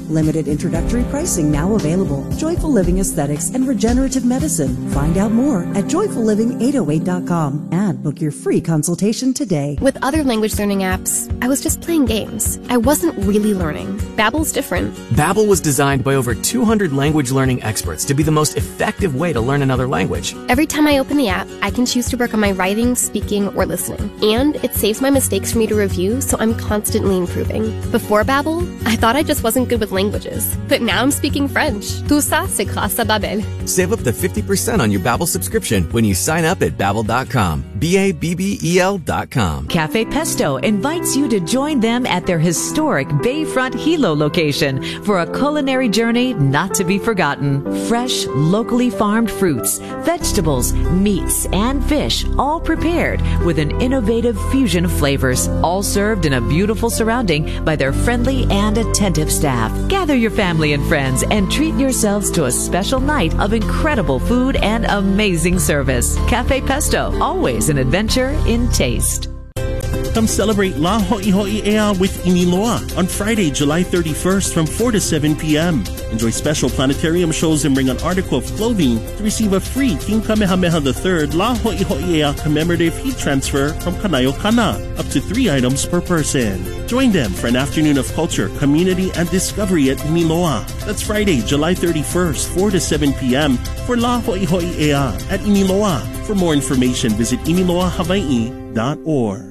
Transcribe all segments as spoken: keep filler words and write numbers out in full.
Limited introductory pricing now available. Joyful Living Aesthetics and Regenerative Medicine. Find out more at joyful living eight oh eight dot com and book your free consultation today. With other language learning apps, I was just playing games. I wasn't really learning. Babbel's different. Babbel was designed by over two hundred language learning experts to be the most effective way to learn another language. Every time I open the app, I can choose to work on my writing, speaking, or listening. And it saves my mistakes for me to review, so I'm constantly improving. Before Babbel, I thought I just wasn't good with languages. But now I'm speaking French. Tout ça, c'est grâce à Babbel. Save up to fifty percent on your Babbel subscription when you sign up at babbel dot com. B A B B E L dot com. Cafe Pesto invites you to join them at their historic Bayfront Hilo location for a culinary journey not to be forgotten. Fresh, locally farmed fruits, vegetables, meats, and fish, all prepared with an innovative fusion of flavors, all served in a beautiful surrounding by their friendly and attentive staff. Gather your family and friends and treat yourselves to a special night of incredible food and amazing service. Cafe Pesto, always an adventure in taste. Come celebrate La Ho'iho'i'ea with Iniloa on Friday, July thirty-first from four to seven p.m. Enjoy special planetarium shows and bring an article of clothing to receive a free King Kamehameha the third La Ho'iho'i'ea commemorative heat transfer from Kanayo Kana, up to three items per person. Join them for an afternoon of culture, community, and discovery at Iniloa. That's Friday, July thirty-first, four to seven p.m. for La Ho'iho'i'ea at Iniloa. For more information, visit iniloa hawaii dot org.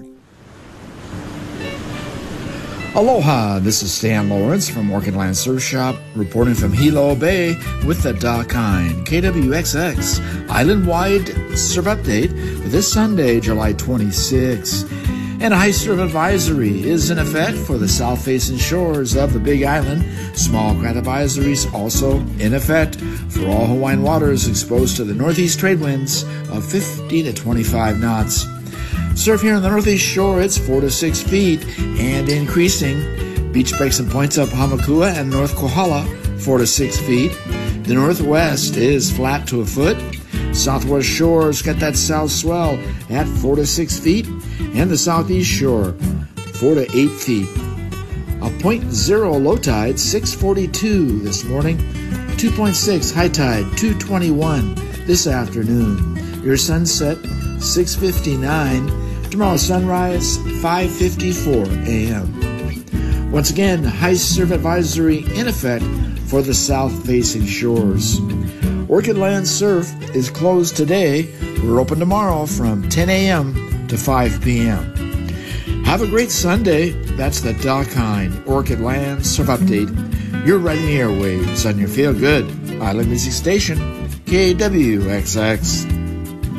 Aloha, this is Stan Lawrence from Orchid Land Surf Shop, reporting from Hilo Bay with the Dakine K W X X Island-wide Surf Update for this Sunday, July twenty-sixth. And a high surf advisory is in effect for the south-facing shores of the Big Island. Small craft advisories also in effect for all Hawaiian waters exposed to the northeast trade winds of fifteen to twenty-five knots. Surf here on the northeast shore, it's four to six feet and increasing. Beach breaks and points up Hamakua and North Kohala, four to six feet. The northwest is flat to a foot. Southwest shores got that south swell at four to six feet. And the southeast shore, four to eight feet. A point zero low tide, six forty-two this morning. two point six high tide, two twenty-one this afternoon. Your sunset, six fifty-nine. Tomorrow sunrise, five fifty-four a.m. Once again, high surf advisory in effect for the south-facing shores. Orchid Land Surf is closed today. We're open tomorrow from ten a.m. to five p.m. Have a great Sunday. That's the Dakine Orchid Land Surf Update. You're right in the airwaves on your feel-good island music station, K W X X.